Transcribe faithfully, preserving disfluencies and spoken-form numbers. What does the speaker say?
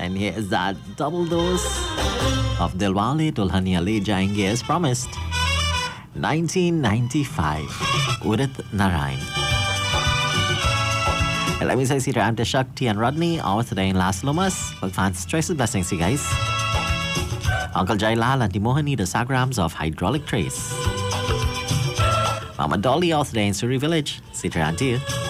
And here is that double dose of Dilwale Dulhania Le Jayenge as promised. nineteen ninety-five, Udit Narayan. And let me say to Ante Shakti and Rodney, all today in Las Lomas. Pagfans choices, blessings, you guys. Uncle Jailal and Timohani, the Sagrams of Hydraulic Trace. Mama Dolly, all today in Surrey Village. See you, Auntie.